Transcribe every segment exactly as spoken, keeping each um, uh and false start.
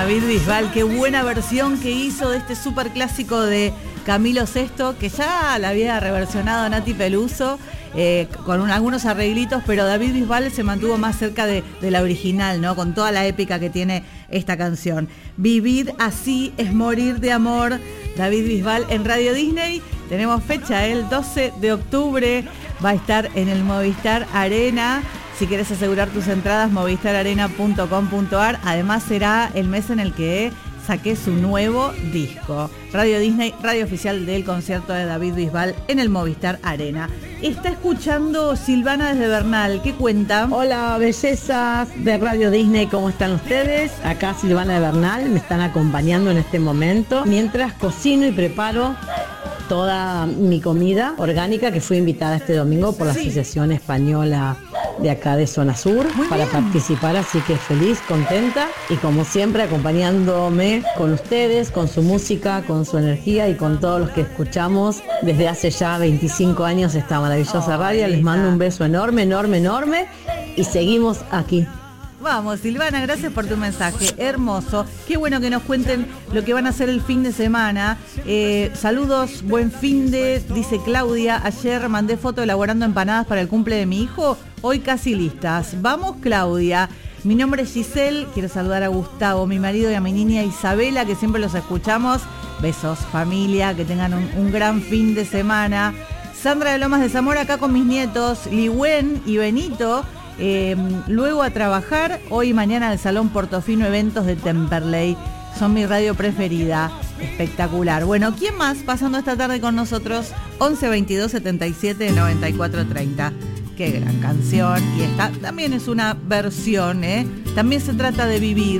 David Bisbal, qué buena versión que hizo de este súper clásico de Camilo Sesto, que ya la había reversionado Nati Peluso, eh, con un, algunos arreglitos, pero David Bisbal se mantuvo más cerca de, de la original, ¿no? Con toda la épica que tiene esta canción. Vivir así es morir de amor. David Bisbal en Radio Disney. Tenemos fecha, el doce de octubre. Va a estar en el Movistar Arena. Si quieres asegurar tus entradas, movistar arena punto com punto a r. Además será el mes en el que saqué su nuevo disco. Radio Disney, radio oficial del concierto de David Bisbal en el Movistar Arena. Está escuchando Silvana desde Bernal. ¿Qué cuenta? Hola, bellezas de Radio Disney, ¿cómo están ustedes? Acá Silvana de Bernal, me están acompañando en este momento mientras cocino y preparo toda mi comida orgánica que fui invitada este domingo por la sí. Asociación Española de acá de Zona Sur Muy para bien. participar, así que feliz, contenta y como siempre acompañándome con ustedes, con su música, con su energía y con todos los que escuchamos desde hace ya veinticinco años esta maravillosa oh, radio. Les mando un beso enorme, enorme, enorme y seguimos aquí. Vamos, Silvana, gracias por tu mensaje, hermoso. Qué bueno que nos cuenten lo que van a hacer el fin de semana. Eh, saludos, buen fin de, dice Claudia. Ayer mandé foto elaborando empanadas para el cumple de mi hijo, hoy casi listas. Vamos, Claudia. Mi nombre es Giselle, quiero saludar a Gustavo, mi marido, y a mi niña Isabela, que siempre los escuchamos. Besos, familia, que tengan un, un gran fin de semana. Sandra de Lomas de Zamora, acá con mis nietos, Ligüen y Benito. Eh, luego a trabajar, hoy y mañana al Salón Portofino Eventos de Temperley. Son mi radio preferida. Espectacular. Bueno, ¿quién más pasando esta tarde con nosotros? once veintidós setenta y siete noventa y cuatro treinta. Qué gran canción. Y esta también es una versión, ¿eh? También se trata de vivir.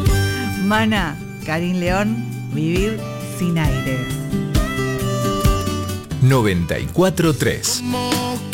Maná, Karin León, Vivir sin aire. noventa y cuatro tres.